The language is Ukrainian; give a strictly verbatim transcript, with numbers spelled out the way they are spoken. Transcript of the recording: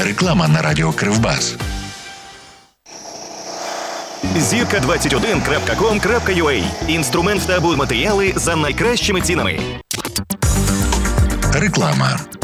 Реклама на радіо Кривбас. зірка двадцять один крапка ком крапка ю а. Інструмент та будматеріали за найкращими цінами. Реклама.